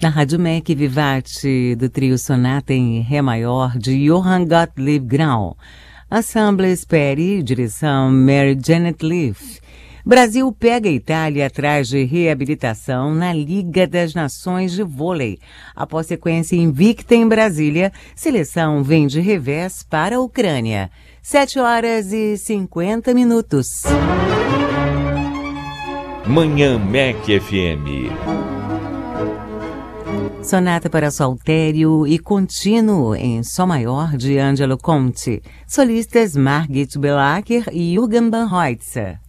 Na Rádio MEC Vivace, do trio Sonata em Ré Maior, de Johann Gottlieb Grau. Ensemble Speri, direção Mary Janet Leaf. Brasil pega a Itália atrás de reabilitação na Liga das Nações de Vôlei. Após sequência invicta em Brasília, seleção vem de revés para a Ucrânia. 7h50. Manhã MEC FM. Sonata para soltério e contínuo em Sol Maior de Angelo Conte. Solistas Margit Belacker e Jürgen Banhoitzer.